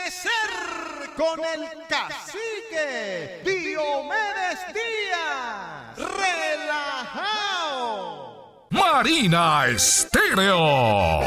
Amanecer con el cacique Diomedes Díaz. Relajao. Marina Estéreo.